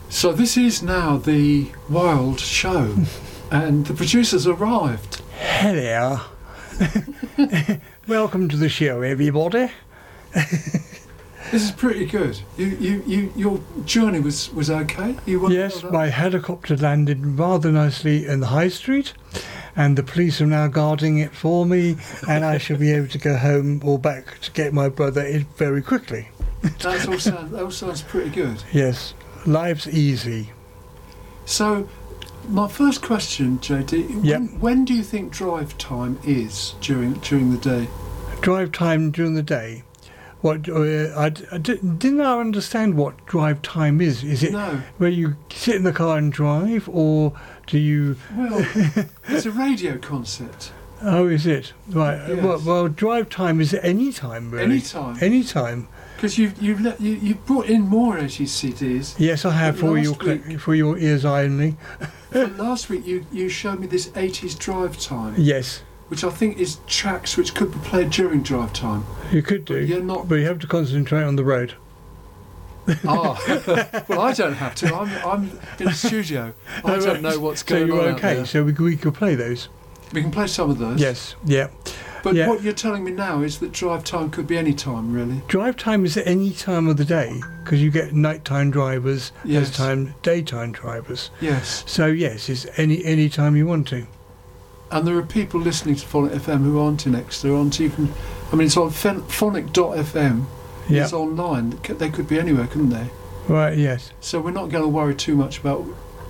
So this is now the Wild Show, and the producers arrived. Hello. Welcome to the show, everybody. This is pretty good. Your journey was okay? Yes, my helicopter landed rather nicely in the high street, and the police are now guarding it for me, and I shall be able to go home or back to get my brother in very quickly. That all sounds pretty good. Yes, life's easy. So, my first question, JD, Yep. when do you think drive time is during the day? Drive time during the day. What didn't I understand what drive time is? Is it No. where you sit in the car and drive, or do you? Well, it's a radio concept. Oh, is it right? Yes. Well, drive time is any time, really. Anytime. Anytime. Because you brought in more 80s CDs. Yes, I have But for your ears only. But last week you showed me this 80s drive time, Yes, which I think is tracks which could be played during drive time. you could do, You're not. but you have to concentrate on the road. Well, I don't have to. I'm in a studio. I don't know what's going so you're on. okay. Out there. So we could play those. We can play some of those. Yes, yeah. But yeah. what you're telling me now is that drive time could be any time, really. Drive time is any time of the day because you get nighttime drivers, Yes. daytime drivers. Yes. So yes, it's any time you want to. And there are people listening to Phonic FM who aren't in Exeter, aren't even. I mean, it's on phonic.fm. Yeah. It's online. They could be anywhere, couldn't they? Right. Yes. So we're not going to worry too much about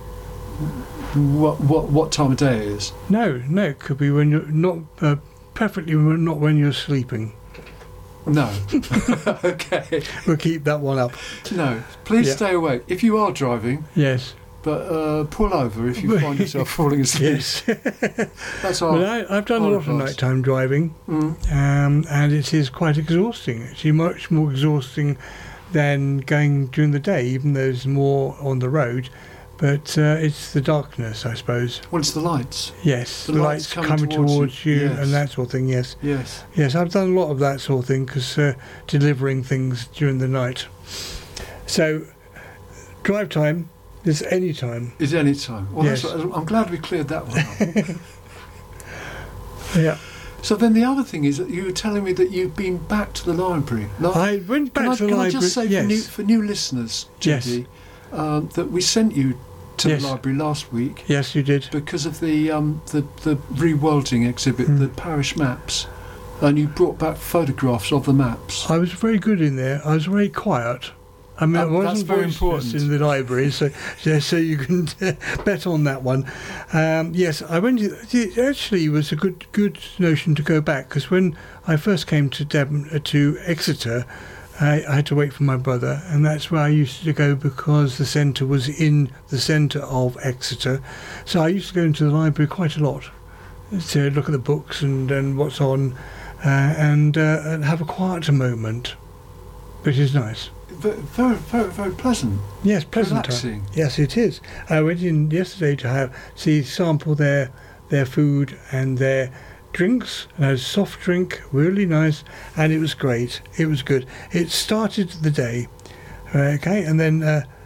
what time of day it is. No. It could be when you're not. Preferably not when you're sleeping. No. Okay. We'll keep that one up. No. Please Yeah. stay awake. If you are driving, Yes. but pull over if you find yourself falling asleep. Yes. That's all. Well, I've done a lot of nighttime driving, and it is quite exhausting. Actually, much more exhausting than going during the day, even though there's more on the road. But it's the darkness, I suppose. Well, it's the lights. Yes, The the lights lights coming coming towards towards you you, yes. and that sort of thing. Yes, Yes. yes, I've done a lot of that sort of thing because delivering things during the night. So, drive time is any time. Is any time. Well, Yes. I'm glad we cleared that one up. Yeah, So then the other thing is that you were telling me that you've been back to the library. I went back to the Can library. I just say yes, for new listeners, Yes. Judy, that we sent you to Yes. the library last week yes, you did. because of the reworlding exhibit, the parish maps, and you brought back photographs of the maps. I was very good in there. I was very quiet. I mean, I That's wasn't very boisterous important. in the library, so you can bet on that one. Yes, I went. It actually was a good notion to go back because when I first came to to Exeter, I had to wait for my brother, and that's where I used to go because the centre was in the centre of Exeter. So I used to go into the library quite a lot to look at the books and what's on, and have a quieter moment, which is nice. Very, very, very pleasant. Yes, pleasant Relaxing. time. Yes, it is. I went in yesterday to sample their food and their drinks, and I had a soft drink, really nice, and it was great. It was good. It started the day, okay, and then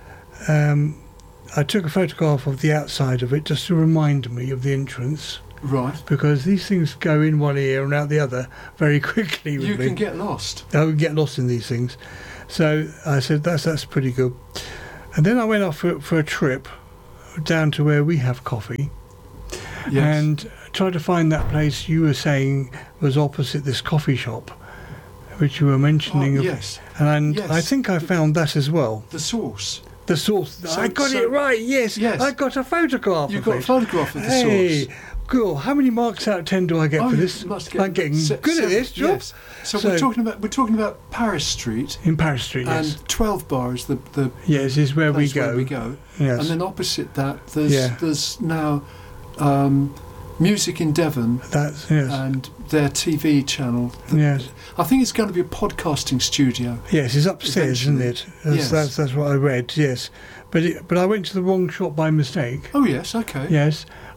I took a photograph of the outside of it just to remind me of the entrance, Right. because these things go in one ear and out the other very quickly with You me. can get lost. I would get lost in these things. So I said, that's pretty good. And then I went off for a trip down to where we have coffee Yes. and tried to find that place you were saying was opposite this coffee shop, which you were mentioning. Yes. And Yes. I think I found that as well. The source. The source. I got it right, yes. Yes. I got a photograph You've of got it. a photograph of the Hey, source. cool. How many marks out of 10 do I get for you this? must get I'm getting good at this job. Yes. So we're talking about Paris Street, In Paris Street, yes. and 12 Bar is the Yes, is where we place go. where we go. Yes. And then opposite that, Yeah. there's now Music in Devon That's, yes. and their TV channel. Yes. I think it's going to be a podcasting studio. Yes, it's upstairs, isn't it? Yes. That's what I read. Yes, but I went to the wrong shop by mistake. Oh yes, okay. Yes,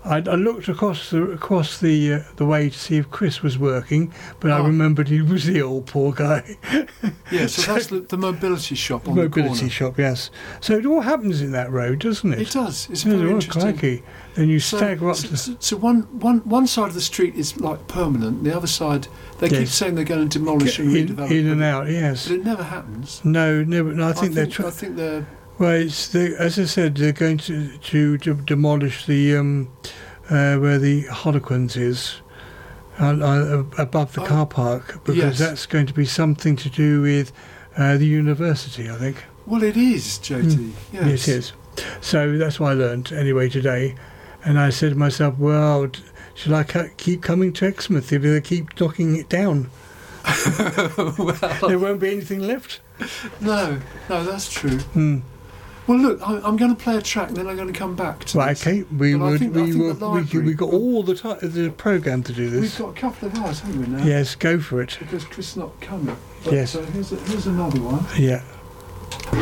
I looked across the way to see if Chris was working, but I remembered he was ill, poor guy. Yeah, so that's the mobility shop on mobility the corner. shop, yes. So it all happens in that road, doesn't it? It does. It's very interesting. Crikey. Then you So, stagger up so, to... so one side of the street is like permanent. The other side, they keep Yes. saying they're going to demolish and redevelop. in and but out, yes. But it never happens. No, never. No, I think they're... I think they're. Well, as I said, they're going to demolish the where the Harlequins is above the car park, because yes. that's going to be something to do with the university, I think. Well, it is, JT. Yes. It is. So that's what I learned anyway today, and I said to myself, well, shall I keep coming to Exmouth if they keep knocking it down? Well, There won't be anything left. no, that's true. Hmm. Well, look, I'm going to play a track, and then I'm going to come back to Right, this. okay. We But I think the library- got all the programme to do We've this. got a couple of hours, haven't we, now? Yes, go for it. Because Chris is not coming. But, Yes. here's another one. Yeah.